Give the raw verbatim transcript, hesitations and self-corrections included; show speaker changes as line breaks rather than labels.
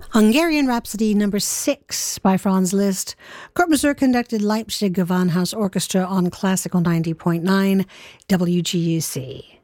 Hungarian Rhapsody number six by Franz Liszt. Kurt Masur conducted Leipzig Gewandhaus Orchestra on Classical ninety point nine W G U C.